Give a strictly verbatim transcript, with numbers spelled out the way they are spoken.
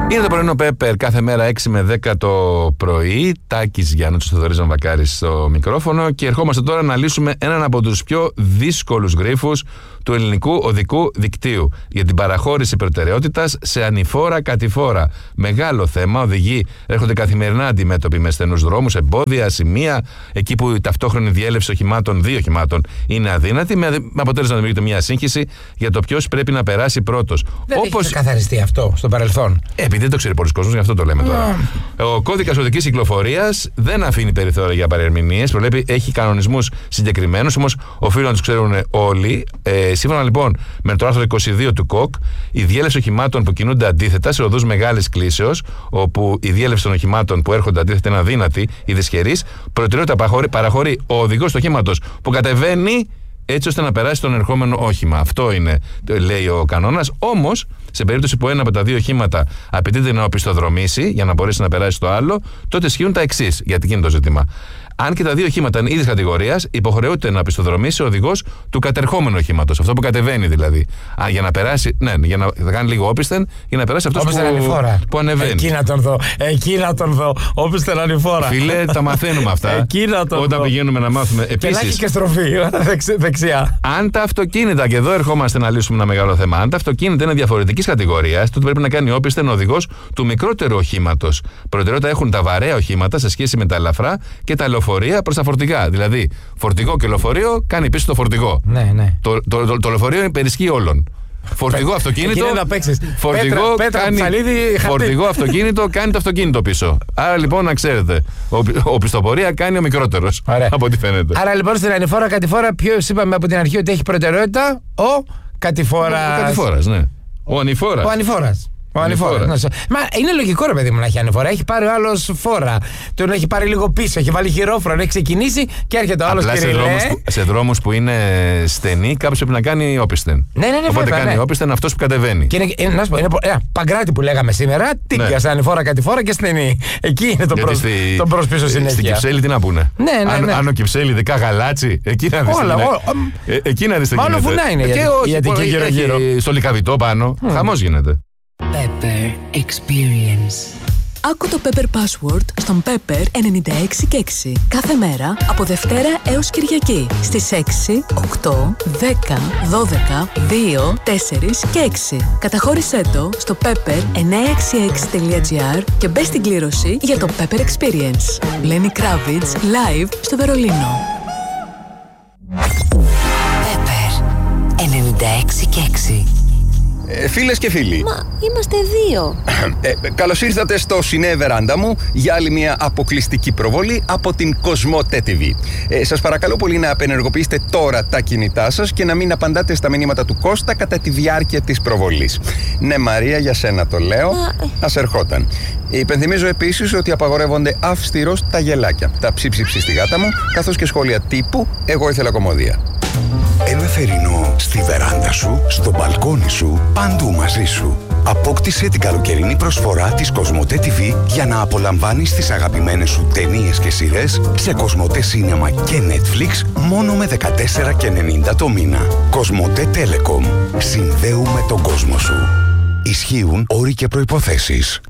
Είναι το πρωινό Πέπερ κάθε μέρα έξι με δέκα το πρωί. Τάκης Γιάννης, Θοδωρής Βαμβακάρης στο μικρόφωνο. Και ερχόμαστε τώρα να λύσουμε έναν από τους πιο δύσκολους γρίφους του ελληνικού οδικού δικτύου για την παραχώρηση προτεραιότητας σε ανηφόρα κατηφόρα. Μεγάλο θέμα. Οδηγοί έρχονται καθημερινά αντιμέτωποι με στενούς δρόμους, εμπόδια, σημεία, εκεί που η ταυτόχρονη διέλευση οχημάτων, δύο οχημάτων, είναι αδύνατη, με αποτέλεσμα να δημιουργείται μια σύγχυση για το ποιος πρέπει να περάσει πρώτος. Δεν Όπως... έχει καθαριστεί αυτό στο παρελθόν. Ε, επειδή δεν το ξέρει πολλοί κόσμος, γι' αυτό το λέμε τώρα. Mm. Ο κώδικας οδικής κυκλοφορίας δεν αφήνει περιθώρια για παρερμηνίες. Προβλέπει, έχει κανονισμούς συγκεκριμένους, όμως οφείλουν να τους ξέρουν όλοι. Ε, σύμφωνα λοιπόν με το άρθρο είκοσι δύο του ΚΟΚ, η διέλευση οχημάτων που κινούνται αντίθετα σε οδούς μεγάλης κλίσεως, όπου η διέλευση των οχημάτων που έρχονται αντίθετα είναι αδύνατη ή δυσχερής, προτεραιότητα παραχωρεί ο οδηγός του οχήματος που κατεβαίνει, έτσι ώστε να περάσει τον ερχόμενο όχημα. Αυτό είναι, λέει ο κανόνας. Όμως, σε περίπτωση που ένα από τα δύο οχήματα απαιτείται να οπισθοδρομήσει για να μπορέσει να περάσει το άλλο, τότε ισχύουν τα εξής, γιατί γίνεται το ζήτημα. Αν και τα δύο οχήματα είναι ίδιας κατηγορίας, υποχρεούται να οπισθοδρομήσει ο οδηγός του κατερχόμενου οχήματος. Αυτό που κατεβαίνει δηλαδή. Α, για να περάσει, ναι, για να θα κάνει λίγο όπισθεν, για να περάσει αυτός που, που ανεβαίνει. Εκεί να τον δω. Εκεί να τον δω. Όπισθεν ανηφόρα. Φίλε, τα μαθαίνουμε αυτά. Εκεί να τον όταν δω. πηγαίνουμε να μάθουμε. Και Επίσης, να έχει και στροφή δεξιά. Αν τα αυτοκίνητα, και εδώ ερχόμαστε να λύσουμε ένα μεγάλο θέμα, αν τα αυτοκίνητα είναι διαφορετικής κατηγορίας, τότε πρέπει να κάνει όπισθεν ο οδηγός του μικρότερου οχήματος. Προτεραιότητα έχουν τα βαρέα οχήματα σε σχέση με τα ελαφρά και τα λεωφορεία προς τα φορτηγά. Δηλαδή, φορτηγό και λεωφορείο κάνει πίσω το φορτηγό. Ναι, ναι. Το, το, το, το λεωφορείο υπερισχύει όλων. Φορτηγό αυτοκίνητο. Φορτηγό, πέτρα, πέτρα, κάνει, ψαλίδι, φορτηγό αυτοκίνητο κάνει το αυτοκίνητο πίσω. Άρα λοιπόν να ξέρετε, ο, ο πιστοπορία κάνει ο μικρότερος. Από ό,τι φαίνεται. Άρα λοιπόν στην ανηφόρα κατηφόρα, ποιος είπαμε από την αρχή ότι έχει προτεραιότητα? Ο κατηφόρας. Ο κατηφόρας, ναι. Ο ανηφόρας. Ο ανηφόρας. Ο ανηφόρα. Μα είναι λογικό ρε παιδί μου να έχει ανηφόρα. Έχει πάρει ο άλλος φόρα. Τον έχει πάρει λίγο πίσω. Έχει βάλει χειρόφρονο. Έχει ξεκινήσει και έρχεται ο άλλος και σε δρόμους, που, σε δρόμους που είναι στενοί, κάποιος πρέπει να κάνει όπισθεν. Ναι, ναι, ναι. Οπότε βέβαια, κάνει ναι. όπισθεν αυτός που κατεβαίνει. Και είναι, είναι, να σου πω, είναι ένα παγκράτη που λέγαμε σήμερα. Τίκια ναι. σε ανηφόρα, κατηφόρα και στενή. Εκεί είναι το προς, στη, προς πίσω συνέχεια. Στην Κυψέλη τι να πούνε. Ναι, ναι, αν, ναι. αν ο Κυψέλη ειδικά γαλάτσι, εκεί να δεις. Όλα, όλα. Ε, εκεί να δεις τι γίνεται. Μάλλον βουνά είναι η Αττική γύρω-γύρω. Στο Λυκαβητό πάνω. Χαμός γίνεται. Pepper Experience. Άκου το Pepper Password στον Pepper ενενήντα έξι και έξι. Κάθε μέρα από Δευτέρα έως Κυριακή στις έξι, οκτώ, δέκα, δώδεκα, δύο, τέσσερα και έξι. Καταχώρησέ το στο pepper εννιακόσια εξήντα έξι τελεία τζι άρ και μπες στην κλήρωση για το Pepper Experience. Lenny Kravitz live στο Βερολίνο. Pepper ενενήντα έξι και έξι. Ε, φίλες και φίλοι. Μα είμαστε δύο. Ε, καλώς ήρθατε στο Σινέ Βεράντα μου για άλλη μια αποκλειστική προβολή από την Κοσμοτέ τι βι. Ε, σας παρακαλώ πολύ να απενεργοποιήσετε τώρα τα κινητά σας και να μην απαντάτε στα μηνύματα του Κώστα κατά τη διάρκεια της προβολής. Ναι, Μαρία, για σένα το λέω. Μα... Ας ερχόταν. Υπενθυμίζω επίσης ότι απαγορεύονται αυστηρώς τα γελάκια, τα ψιψιψι στη γάτα μου, καθώς και σχόλια τύπου «Εγώ ήθελα κομμωδία». Ένα θερινό στη βεράντα σου, στο μπαλκόνι σου, παντού μαζί σου. Απόκτησε την καλοκαιρινή προσφορά της Κοσμοτέ τι βι για να απολαμβάνεις τις αγαπημένες σου ταινίες και σειρές σε Κοσμοτέ Σίνεμα και Netflix μόνο με δεκατέσσερα και ενενήντα το μήνα. Κοσμοτέ Telecom. Συνδέουμε τον κόσμο σου. Ισχύουν όροι και προϋποθέσεις.